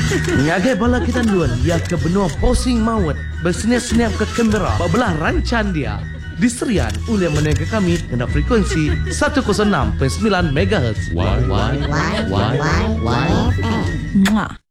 Ngagai bala kita duan, ia ke benua posing mawat, bersenyap-senyap ke kamera, bebelah rancan dia. Diserian oleh menengah kami kena frekuensi 106.9 MHz. Why? Mwah.